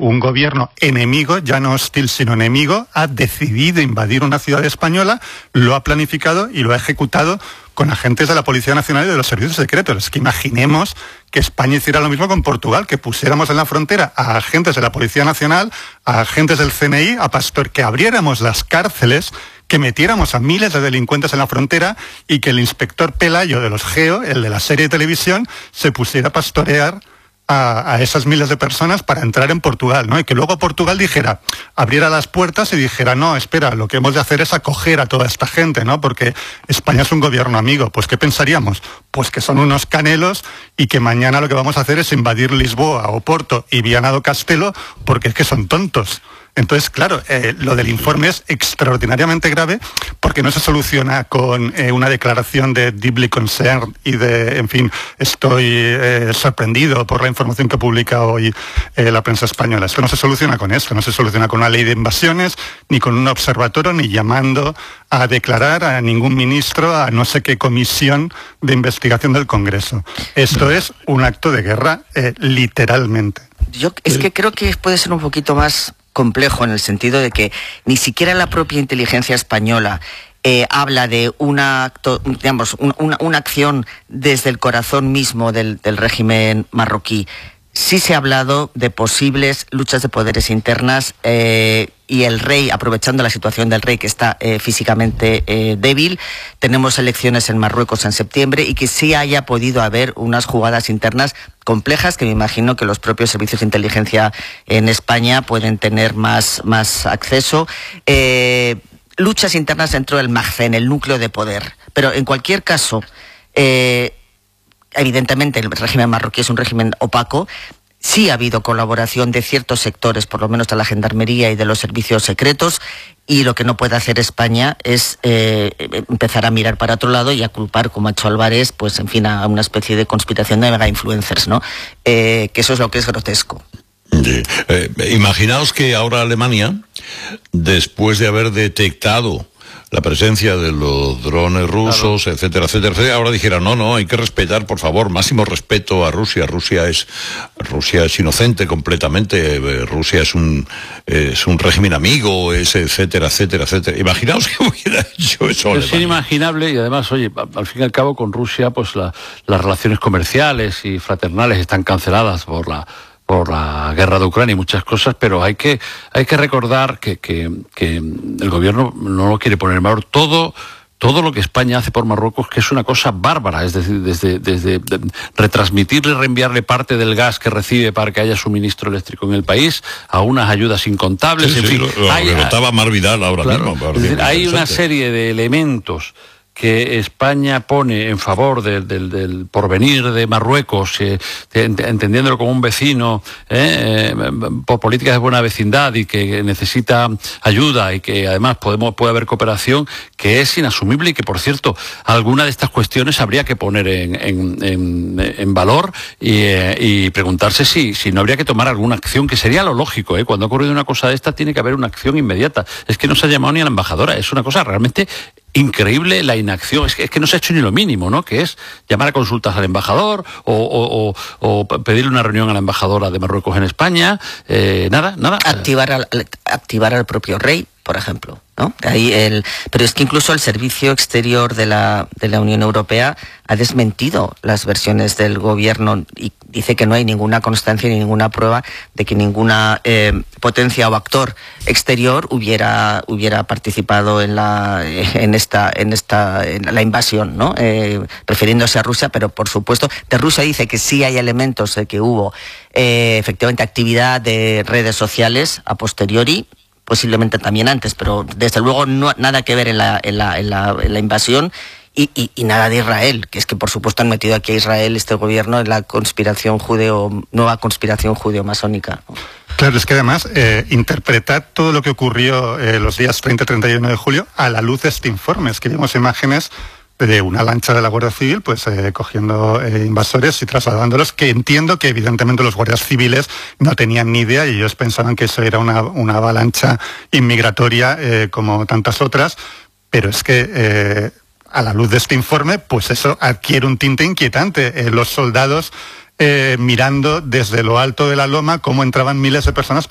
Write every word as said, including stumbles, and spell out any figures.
un gobierno enemigo, ya no hostil sino enemigo, ha decidido invadir una ciudad española, lo ha planificado y lo ha ejecutado con agentes de la Policía Nacional y de los servicios secretos. Es que imaginemos que España hiciera lo mismo con Portugal, que pusiéramos en la frontera a agentes de la Policía Nacional, a agentes del C N I, a pastor, que abriéramos las cárceles, que metiéramos a miles de delincuentes en la frontera y que el inspector Pelayo de los Geo, el de la serie de televisión, se pusiera a pastorear A, a esas miles de personas para entrar en Portugal, ¿no? Y que luego Portugal dijera, abriera las puertas y dijera, no, espera, lo que hemos de hacer es acoger a toda esta gente, ¿no? Porque España es un gobierno amigo. Pues ¿qué pensaríamos? Pues que son unos canelos y que mañana lo que vamos a hacer es invadir Lisboa, Oporto y Viana do Castelo, porque es que son tontos. Entonces, claro, eh, lo del informe es extraordinariamente grave porque no se soluciona con eh, una declaración de deeply concerned y de, en fin, estoy eh, sorprendido por la información que publica hoy eh, la prensa española. Esto no se soluciona con esto, no se soluciona con una ley de invasiones, ni con un observatorio, ni llamando a declarar a ningún ministro, a no sé qué comisión de investigación del Congreso. Esto es un acto de guerra, eh, literalmente. Yo es que creo que puede ser un poquito más complejo en el sentido de que ni siquiera la propia inteligencia española eh, habla de una, acto, digamos, un, una, una acción desde el corazón mismo del, del régimen marroquí. Sí se ha hablado de posibles luchas de poderes internas eh, y el rey, aprovechando la situación del rey que está eh, físicamente eh, débil, tenemos elecciones en Marruecos en septiembre y que sí haya podido haber unas jugadas internas complejas que me imagino que los propios servicios de inteligencia en España pueden tener más, más acceso. Eh, luchas internas dentro del Magcén, el núcleo de poder. Pero en cualquier caso, eh, evidentemente el régimen marroquí es un régimen opaco. Sí ha habido colaboración de ciertos sectores, por lo menos de la gendarmería y de los servicios secretos, y lo que no puede hacer España es eh, empezar a mirar para otro lado y a culpar, como ha hecho Álvarez, pues en fin, a una especie de conspiración de mega influencers, ¿no? Eh, que eso es lo que es grotesco. Sí. Eh, imaginaos que ahora Alemania, después de haber detectado la presencia de los drones rusos, claro, etcétera, etcétera, etcétera, ahora dijera, no, no, hay que respetar, por favor, máximo respeto a Rusia. Rusia es Rusia es inocente completamente, Rusia es un es un régimen amigo, es etcétera, etcétera, etcétera. Imaginaos que hubiera hecho eso. Es inimaginable y además, oye, al fin y al cabo con Rusia, pues la, las relaciones comerciales y fraternales están canceladas por la por la guerra de Ucrania y muchas cosas, pero hay que hay que recordar que, que, que el gobierno no lo quiere poner en valor. Todo, todo lo que España hace por Marruecos, que es una cosa bárbara, es decir, desde, desde retransmitirle, reenviarle parte del gas que recibe para que haya suministro eléctrico en el país, a unas ayudas incontables. Sí, en sí, fin, lo, lo hay, notaba Mar Vidal ahora claro, mismo. Es decir, hay una serie de elementos que España pone en favor del, del, del porvenir de Marruecos, eh, entendiéndolo como un vecino eh, eh, por políticas de buena vecindad y que necesita ayuda y que además podemos puede haber cooperación, que es inasumible y que, por cierto, alguna de estas cuestiones habría que poner en, en, en, en valor y, eh, y preguntarse si, si no habría que tomar alguna acción, que sería lo lógico. ¿eh? Cuando ha ocurrido una cosa de esta, tiene que haber una acción inmediata. Es que no se ha llamado ni a la embajadora, es una cosa realmente increíble la inacción, es que, es que no se ha hecho ni lo mínimo, ¿no? Que es llamar a consultas al embajador o, o, o, o pedirle una reunión a la embajadora de Marruecos en España, eh, nada, nada. Activar al, activar al propio rey, por ejemplo, ¿no? Ahí el, pero es que incluso el Servicio Exterior de la, de la Unión Europea ha desmentido las versiones del gobierno y dice que no hay ninguna constancia ni ninguna prueba de que ninguna eh, potencia o actor exterior hubiera hubiera participado en la en esta en esta en la invasión, ¿no? Eh, refiriéndose a Rusia, pero por supuesto de Rusia dice que sí hay elementos de que hubo eh, efectivamente actividad de redes sociales a posteriori, posiblemente también antes, pero desde luego no, nada que ver en la, en la, en la, en la invasión y, y, y nada de Israel, que es que por supuesto han metido aquí a Israel, este gobierno, en la conspiración judeo, nueva conspiración judeo-masónica, ¿no? Claro, es que además eh, interpretad todo lo que ocurrió eh, los días treinta y treinta y uno de julio a la luz de este informe. Es que vimos imágenes de una lancha de la Guardia Civil, pues eh, cogiendo eh, invasores y trasladándolos, que entiendo que evidentemente los guardias civiles no tenían ni idea y ellos pensaban que eso era una, una avalancha inmigratoria eh, como tantas otras, pero es que eh, a la luz de este informe, pues eso adquiere un tinte inquietante. Eh, los soldados eh, mirando desde lo alto de la loma cómo entraban miles de personas